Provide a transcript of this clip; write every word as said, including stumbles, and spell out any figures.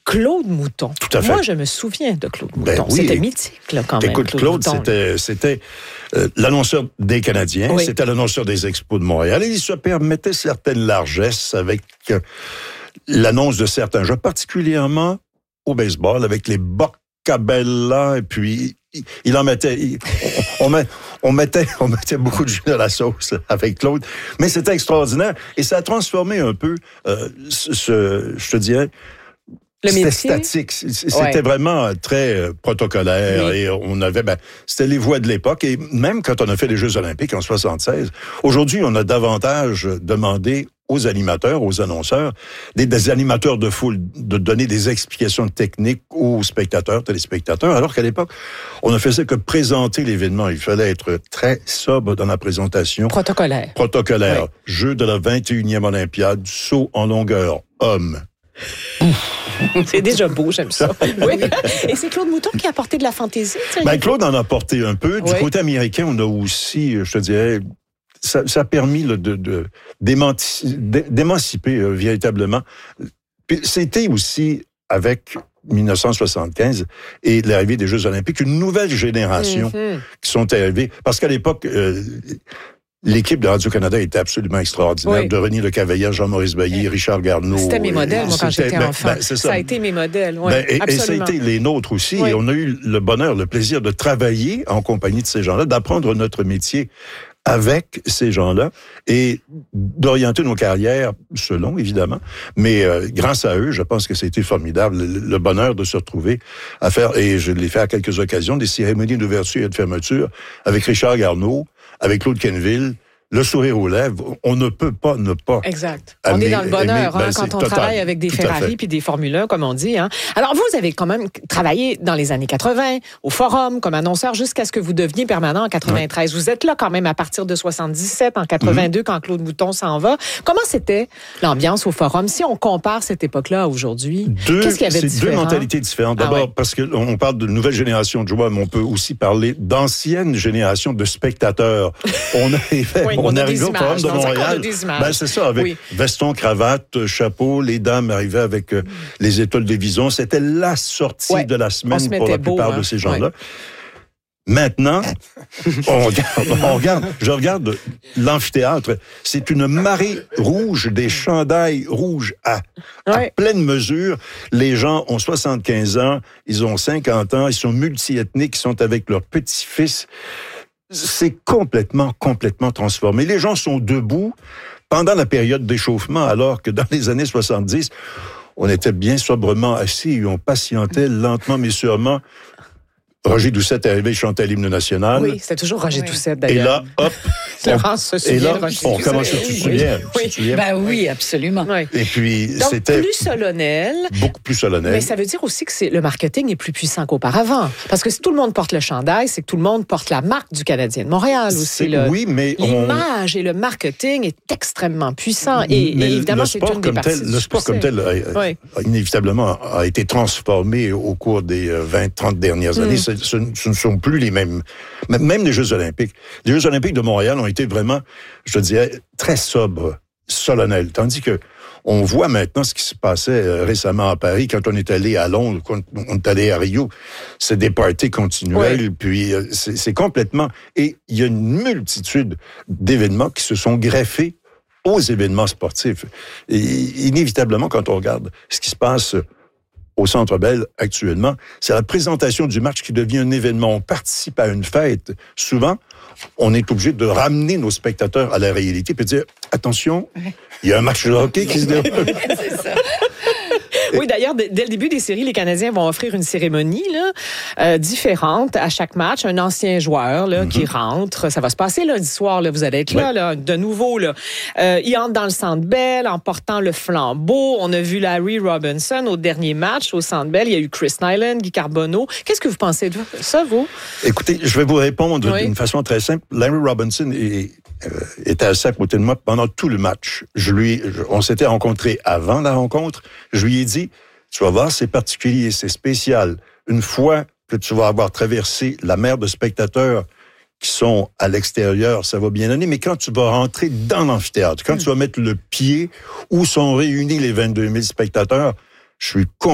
Claude Mouton. Tout à fait. Moi, je me souviens de Claude Mouton. Ben oui. C'était mythique, là, quand même. Écoute, Claude, Claude c'était, c'était euh, l'annonceur des Canadiens, oui. C'était l'annonceur des Expos de Montréal, et il se permettait certaines largesses avec euh, l'annonce de certains jeux, particulièrement au baseball, avec les Boccabella, et puis il, il en mettait, il, on, on, met, on, mettait, on mettait beaucoup de jus dans la sauce avec Claude, mais c'était extraordinaire, et ça a transformé un peu, euh, ce, ce, je te dirais, le c'était métier. statique, c'était ouais. vraiment très protocolaire, oui. Et on avait, ben, c'était les voix de l'époque, et même quand on a fait les Jeux olympiques en soixante-seize, aujourd'hui, on a davantage demandé aux animateurs, aux annonceurs, des, des animateurs de foule, de donner des explications techniques aux spectateurs, téléspectateurs, alors qu'à l'époque, on ne faisait que présenter l'événement. Il fallait être très sobre dans la présentation. Protocolaire. Protocolaire. Oui. Jeu de la vingt et unième Olympiade, saut en longueur, homme. C'est déjà beau, j'aime ça. Oui. Et c'est Claude Mouton qui a apporté de la fantaisie. Ben, Claude en a apporté un peu. Du oui. côté américain, on a aussi, je te dirais, ça, ça a permis là, de, de, d'émanciper euh, véritablement. Puis, c'était aussi avec dix-neuf cent soixante-quinze et l'arrivée des Jeux olympiques, une nouvelle génération mm-hmm. qui sont arrivées. Parce qu'à l'époque, euh, l'équipe de Radio-Canada était absolument extraordinaire. Oui. De René Lecavaillère, Jean-Maurice Bailly, Richard Garneau. C'était mes modèles, moi, quand j'étais ben, enfant. Ben, ça. ça a été mes modèles, oui, ben, et, absolument. Et ça a été les nôtres aussi. Oui. Et on a eu le bonheur, le plaisir de travailler en compagnie de ces gens-là, d'apprendre notre métier avec ces gens-là et d'orienter nos carrières selon, évidemment. Mais euh, grâce à eux, je pense que c'était formidable, le, le bonheur de se retrouver à faire, et je l'ai fait à quelques occasions, des cérémonies d'ouverture et de fermeture avec Richard Garneau, avec Claude Kenville, le sourire aux lèvres. On ne peut pas ne pas. Exact. On aimer, est dans le bonheur aimer, hein, ben, quand on total, travaille avec des Ferrari puis des Formule un, comme on dit. Hein. Alors, vous avez quand même travaillé dans les années quatre-vingt, au Forum, comme annonceur, jusqu'à ce que vous deveniez permanent en quatre-vingt-treize. Ouais. Vous êtes là quand même à partir de soixante-dix-sept, en quatre-vingt-deux, mm-hmm. quand Claude Mouton s'en va. Comment c'était l'ambiance au Forum? Si on compare cette époque-là à aujourd'hui, deux, qu'est-ce qu'il y avait de c'est différent? Deux mentalités différentes. D'abord, ah ouais. parce qu'on parle de nouvelle génération de joueurs, mais on peut aussi parler d'ancienne génération de spectateurs. On arrivait... oui. On, on arrivait au Forum de Montréal. Ben, c'est ça, avec oui. veston, cravate, chapeau, les dames arrivaient avec euh, les étoiles de vison. C'était la sortie ouais. de la semaine pour la plupart beau, hein. de ces gens-là. Ouais. Maintenant, on regarde, on regarde, je regarde l'amphithéâtre. C'est une marée rouge, des chandails rouges à, ouais. à pleine mesure. Les gens ont soixante-quinze ans, ils ont cinquante ans, ils sont multiethniques, ils sont avec leurs petits-fils. C'est complètement, complètement transformé. Les gens sont debout pendant la période d'échauffement, alors que dans les années soixante-dix, on était bien sobrement assis et on patientait lentement mais sûrement. Roger Doucet est arrivé, chantait l'hymne national. Oui, c'était toujours Roger oui. Doucet, d'ailleurs. Et là, hop, Florence se souvient et là, de Roger on Doucet. commence à se souvenir. Oui. Ben oui, absolument. Oui. Et puis, donc, c'était... plus solennel. Beaucoup plus solennel. Mais ça veut dire aussi que c'est, le marketing est plus puissant qu'auparavant. Parce que si tout le monde porte le chandail, c'est que tout le monde porte la marque du Canadien de Montréal aussi. C'est, le, oui, mais... L'image on... et le marketing est extrêmement puissant. Et, et évidemment, le c'est sport une des parties tel, Le sport comme tel, a, oui. a, inévitablement, a été transformé au cours des vingt trente dernières années. Mm. Ce, ce, ce ne sont plus les mêmes... Même les Jeux olympiques. Les Jeux olympiques de Montréal ont été vraiment, je dirais, très sobres, solennels. Tandis que on voit maintenant ce qui se passait récemment à Paris, quand on est allé à Londres, quand on est allé à Rio. C'est des parties continuelles, oui. puis c'est, c'est complètement... Et il y a une multitude d'événements qui se sont greffés aux événements sportifs. Et inévitablement, quand on regarde ce qui se passe au Centre Bell actuellement, c'est la présentation du match qui devient un événement. On participe à une fête. Souvent, on est obligé de ramener nos spectateurs à la réalité et de dire, attention, il y a un match de hockey qui se déroule. C'est ça. Oui, d'ailleurs, dès le début des séries, les Canadiens vont offrir une cérémonie là, euh, différente à chaque match. Un ancien joueur là, mm-hmm. qui rentre. Ça va se passer lundi soir. Là, vous allez être là, ouais. là de nouveau. Là. Euh, il entre dans le Centre Bell en portant le flambeau. On a vu Larry Robinson au dernier match au Centre Bell. Il y a eu Chris Nyland, Guy Carbonneau. Qu'est-ce que vous pensez de ça, vous? Écoutez, je vais vous répondre oui. d'une façon très simple. Larry Robinson est, euh, était assis à côté de moi pendant tout le match. Je lui, je, on s'était rencontrés avant la rencontre. Je lui ai dit, tu vas voir, c'est particulier, c'est spécial. Une fois que tu vas avoir traversé la mer de spectateurs qui sont à l'extérieur, ça va bien aller, mais quand tu vas rentrer dans l'amphithéâtre, quand mmh. tu vas mettre le pied où sont réunis les vingt-deux mille spectateurs, je suis convaincu